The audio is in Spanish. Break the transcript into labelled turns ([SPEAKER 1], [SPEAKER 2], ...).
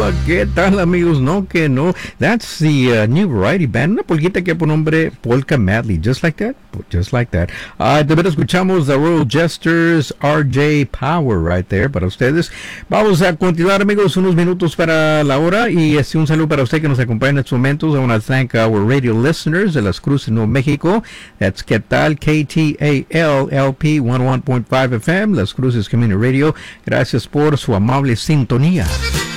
[SPEAKER 1] ¿Qué tal, amigos? No, que no. That's the new variety band. Una polquita que por nombre Polka Madly. Just like that. Just like that. También escuchamos The Royal Jesters, RJ Power right there para ustedes. Vamos a continuar, amigos, unos minutos para la hora. Y un saludo para usted que nos acompaña en estos momentos. I want to thank our radio listeners de Las Cruces, Nuevo México. That's ¿Qué tal? KTAL-LP 101.5 FM, Las Cruces Community Radio. Gracias por su amable sintonía.